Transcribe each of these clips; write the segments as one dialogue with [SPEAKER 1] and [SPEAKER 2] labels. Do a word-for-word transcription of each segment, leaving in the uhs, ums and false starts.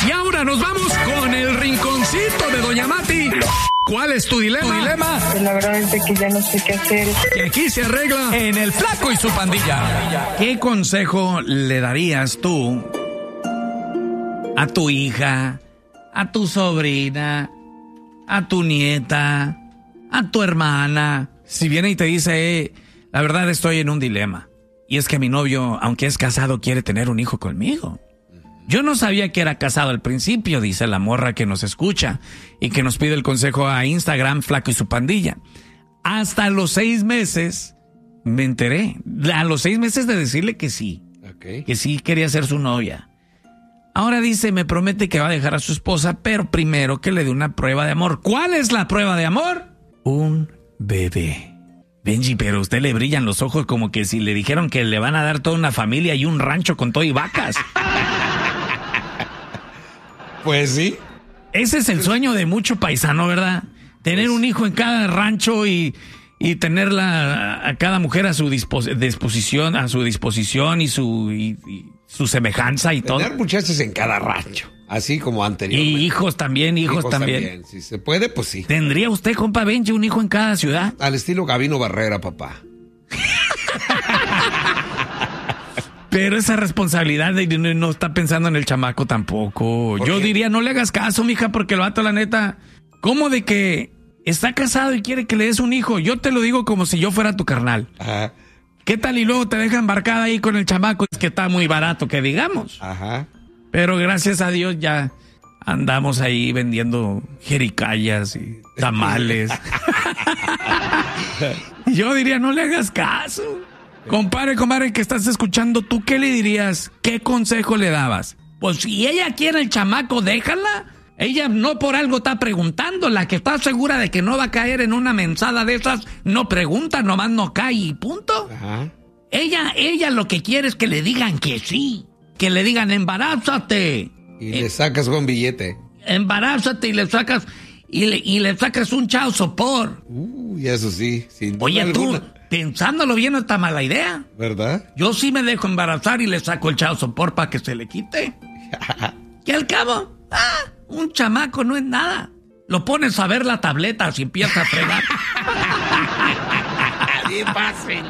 [SPEAKER 1] Y ahora nos vamos con el rinconcito de Doña Mati. ¿Cuál es tu dilema? ¿Tu dilema?
[SPEAKER 2] Pues la verdad es de que ya no sé qué hacer.
[SPEAKER 1] Que aquí se arregla en El Flaco y su Pandilla. ¿Qué consejo le darías tú a tu hija, a tu sobrina, a tu nieta, a tu hermana? Si viene y te dice, eh, la verdad estoy en un dilema. Y es que mi novio, aunque es casado, quiere tener un hijo conmigo. Yo no sabía que era casado al principio, dice la morra que nos escucha y que nos pide el consejo a Instagram, Flaco y su Pandilla. Hasta los seis meses me enteré. A los seis meses de decirle que sí. Okay. Que sí quería ser su novia. Ahora dice, me promete que va a dejar a su esposa, pero primero que le dé una prueba de amor. ¿Cuál es la prueba de amor? Un bebé. Benji, pero a usted le brillan los ojos como que si le dijeron que le van a dar toda una familia y un rancho con todo y vacas.
[SPEAKER 3] Pues sí.
[SPEAKER 1] Ese es el sueño de mucho paisano, ¿verdad? Tener pues un hijo en cada rancho y, y tenerla a cada mujer a su dispos- disposición, a su disposición y su y, y su semejanza y
[SPEAKER 3] Tener todo.
[SPEAKER 1] Tener
[SPEAKER 3] muchachos en cada rancho, así como anteriormente.
[SPEAKER 1] Y hijos también, hijos, hijos también. también.
[SPEAKER 3] Si se puede, pues sí.
[SPEAKER 1] ¿Tendría usted, compa Benji, un hijo en cada ciudad?
[SPEAKER 3] Al estilo Gabino Barrera, papá.
[SPEAKER 1] Pero esa responsabilidad de no, no está pensando en el chamaco tampoco. Yo qué? diría, no le hagas caso, mija, porque el vato, la neta, ¿cómo de que está casado y quiere que le des un hijo? Yo te lo digo como si yo fuera tu carnal.
[SPEAKER 3] Ajá.
[SPEAKER 1] ¿Qué tal y luego te deja embarcada ahí con el chamaco? Es que está muy barato, que digamos.
[SPEAKER 3] Ajá.
[SPEAKER 1] Pero gracias a Dios ya andamos ahí vendiendo jericayas y tamales. Yo diría, no le hagas caso. Compadre, comadre, que estás escuchando, ¿tú qué le dirías? ¿Qué consejo le dabas? Pues si ella quiere el chamaco, déjala. Ella no por algo está preguntando. La que está segura de que no va a caer en una mensada de esas, no pregunta, nomás no cae y punto. Ajá. Ella, ella lo que quiere es que le digan que sí. Que le digan, embarázate.
[SPEAKER 3] Y eh, le sacas buen billete.
[SPEAKER 1] Embarázate y le sacas, y le, y le sacas un chao sopor.
[SPEAKER 3] Uy, uh, eso sí. Sin
[SPEAKER 1] Oye,
[SPEAKER 3] alguna.
[SPEAKER 1] tú... Pensándolo bien, no está mala idea.
[SPEAKER 3] ¿Verdad?
[SPEAKER 1] Yo sí me dejo embarazar y le saco el chao sopor para que se le quite. Que al cabo, ah, un chamaco no es nada. Lo pones a ver la tableta si empieza a fregar. Bien fácil.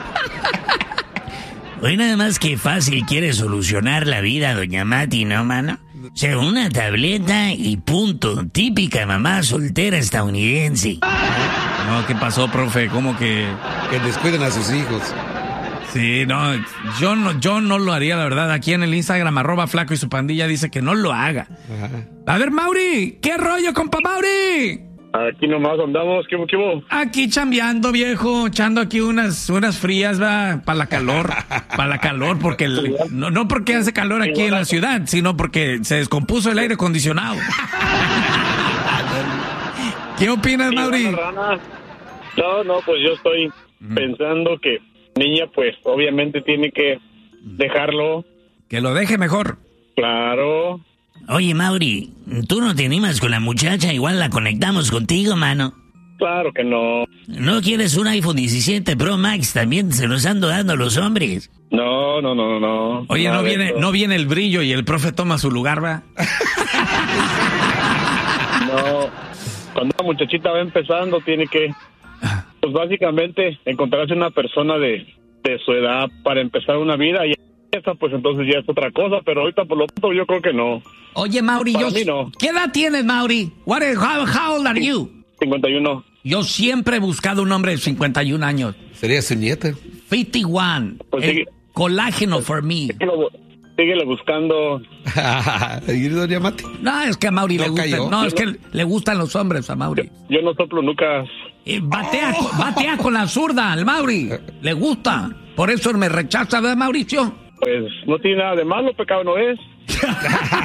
[SPEAKER 4] Hoy nada más que fácil quiere solucionar la vida, doña Mati, ¿no, mano? O sea, una tableta y punto. Típica mamá soltera estadounidense.
[SPEAKER 1] No, ¿qué pasó, profe? ¿Cómo que...?
[SPEAKER 3] Que descuiden a sus hijos.
[SPEAKER 1] Sí, no, yo no, yo no lo haría, la verdad. Aquí en el Instagram, arroba Flaco y su Pandilla, dice que no lo haga. Ajá. A ver, Mauri, ¿qué rollo, compa Mauri?
[SPEAKER 5] Aquí nomás andamos, ¿qué hubo, qué hubo?
[SPEAKER 1] Aquí chambeando, viejo, echando aquí unas, unas frías, va, para la calor, para la calor, porque el, no, no porque hace calor aquí en la ciudad, sino porque se descompuso el aire acondicionado. ¿Qué opinas, Mauri?
[SPEAKER 5] No, no, pues yo estoy mm. pensando que niña, pues, obviamente tiene que dejarlo.
[SPEAKER 1] Que lo deje mejor.
[SPEAKER 5] Claro.
[SPEAKER 4] Oye, Mauri, ¿tú no te animas con la muchacha? Igual la conectamos contigo, mano.
[SPEAKER 5] Claro que no.
[SPEAKER 4] ¿No quieres un iPhone diecisiete Pro Max? También se los ando dando los hombres.
[SPEAKER 5] No, no, no, no.
[SPEAKER 1] Oye, no, no viene, no viene el brillo y el profe toma su lugar, ¿va?
[SPEAKER 5] No. Cuando una muchachita va empezando, tiene que, pues básicamente, encontrarse una persona de, de su edad para empezar una vida y esa, pues entonces ya es otra cosa, pero ahorita por lo tanto yo creo que no.
[SPEAKER 1] Oye, Mauri,
[SPEAKER 5] para
[SPEAKER 1] yo,
[SPEAKER 5] mí no.
[SPEAKER 1] ¿Qué edad tienes, Mauri? What is, how, how old are you?
[SPEAKER 5] cincuenta y uno.
[SPEAKER 1] Yo siempre he buscado un hombre de cincuenta y un años.
[SPEAKER 3] Sería su nieta.
[SPEAKER 1] cincuenta y uno.
[SPEAKER 5] Pues
[SPEAKER 1] el
[SPEAKER 5] sigue,
[SPEAKER 1] colágeno for me.
[SPEAKER 5] Síguele buscando.
[SPEAKER 3] ¿Y doña Mati?
[SPEAKER 1] No, es que a Mauri
[SPEAKER 3] no
[SPEAKER 1] le gustan. No,
[SPEAKER 3] yo
[SPEAKER 1] es
[SPEAKER 5] no,
[SPEAKER 1] que le gustan los hombres a Mauri.
[SPEAKER 5] Yo, yo no soplo nunca.
[SPEAKER 1] Eh, batea, oh. batea con la zurda al Mauri. Le gusta. Por eso me rechaza, ¿verdad, Mauricio?
[SPEAKER 5] Pues no tiene nada de malo, pecado no es.